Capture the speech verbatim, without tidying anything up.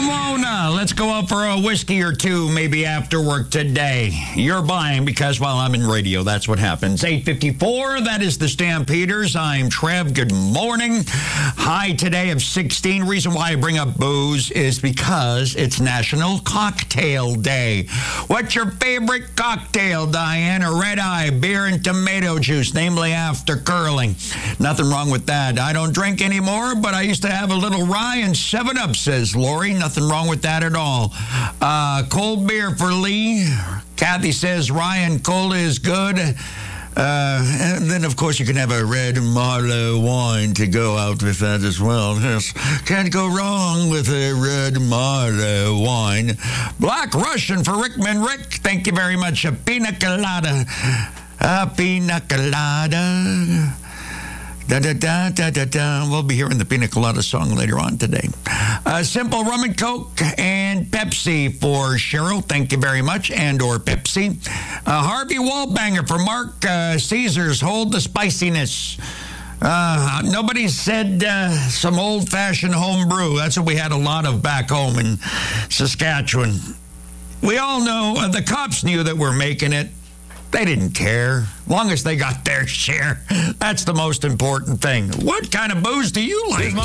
Pomona, let's go out for a whiskey or two maybe after work today. You're buying because, well, I'm in radio. That's what happens. eight fifty-four, that is the Stampeders. I'm Trev. Good morning. High today of sixteen. Reason why I bring up booze is because it's National Cocktail Day. What's your favorite cocktail, Diane? A red-eye, beer and tomato juice, namely after curling. Nothing wrong with that. I don't drink anymore, but I used to have a little rye and seven up, says Lori. Nothing wrong with that at all. Uh, cold beer for Lee. Kathy says rye and cola is good. Uh, and then, of course, you can have a red Marlow wine to go out with that as well. Yes, can't go wrong with a red Marlow wine. Black Russian for Rickman Rick. Thank you very much. A pina colada. A pina colada. Da, da, da, da, da, da. We'll be hearing the Pina Colada song later on today. Uh, simple rum and Coke and Pepsi for Cheryl. Thank you very much. And or Pepsi. Uh, Harvey Wallbanger for Mark uh, Caesars. Hold the spiciness. Uh, nobody said uh, some old-fashioned home brew. That's what we had a lot of back home in Saskatchewan. We all know, uh, the cops knew that we're making it. They didn't care. Long as they got their share. That's the most important thing. What kind of booze do you like?